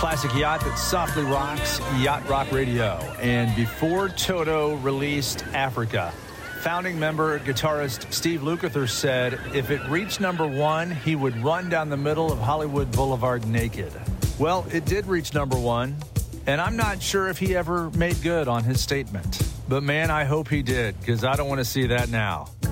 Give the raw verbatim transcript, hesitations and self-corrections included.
Classic yacht that softly rocks, Yacht Rock Radio. And before Toto released Africa, founding member guitarist Steve Lukather said if it reached number one, he would run down the middle of Hollywood Boulevard naked. Well, it did reach number one, and I'm not sure if he ever made good on his statement. But man, I hope he did, because I don't want to see that now.